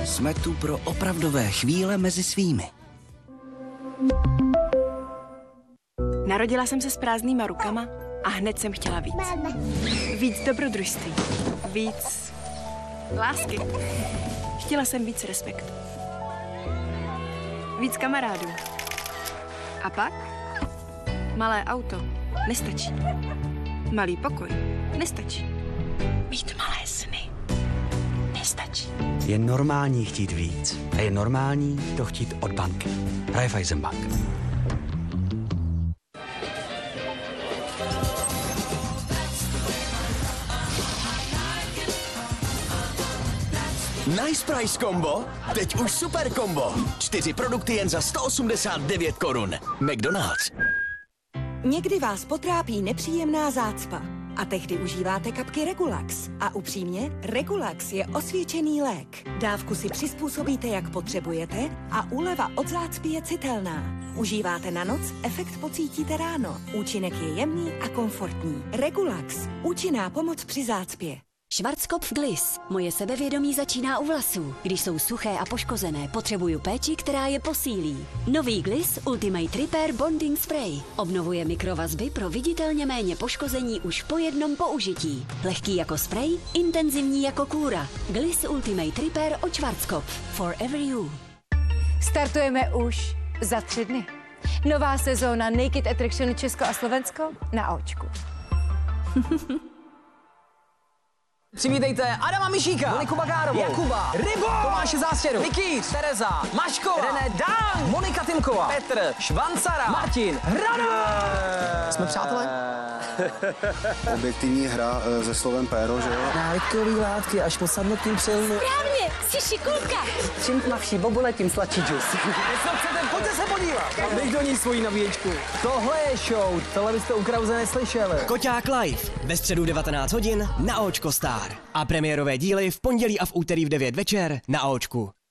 Jsme tu pro opravdové chvíle mezi svými. Narodila jsem se s prázdnýma rukama a hned jsem chtěla víc. Víc dobrodružství. Víc lásky. Chtěla jsem víc respektu. Víc kamarádů. A pak? Malé auto nestačí. Malý pokoj nestačí. Mít malé sny nestačí. Je normální chtít víc. A je normální to chtít od banky. Raiffeisenbank. Nice Price Combo? Teď už super combo. 4 produkty jen za 189 korun. McDonald's. Někdy vás potrápí nepříjemná zácpa a tehdy užíváte kapky Regulax. A upřímně, Regulax je osvědčený lék. Dávku si přizpůsobíte, jak potřebujete a úleva od zácpy je citelná. Užíváte na noc, efekt pocítíte ráno. Účinek je jemný a komfortní. Regulax. Účinná pomoc při zácpě. Schwarzkopf Gliss. Moje sebevědomí začíná u vlasů. Když jsou suché a poškozené, potřebuju péči, která je posílí. Nový Gliss Ultimate Repair Bonding Spray. Obnovuje mikrovazby pro viditelně méně poškození už po jednom použití. Lehký jako spray, intenzivní jako kůra. Gliss Ultimate Repair od Schwarzkopf. Forever you. Startujeme už za 3 dny. Nová sezóna Naked Attraction Česko a Slovensko na Ačku. Přivítejte Adama Mišíka, Moniku Bagárovou, Jakuba, Rybo, Tomáše Zástěru, Nikýř, Tereza, Maškova, René Dang, Monika Timková, Petr, Švancara, Martin, Hranou. Jsme přátelé? Objektivní hra se slovem péro, že jo? Návykový látky až po samotným přilnu. Správně, jsi šikulka. Čím tmavší bobule, tím sladší džus. Pojďte se podívat. Dej do ní svoji nabíječku. Tohle je show, tohle byste u Krause neslyšeli. Koťák live ve středu 19 hodin na Očko Star. A premiérové díly v pondělí a v úterý v 9 večer na Očku.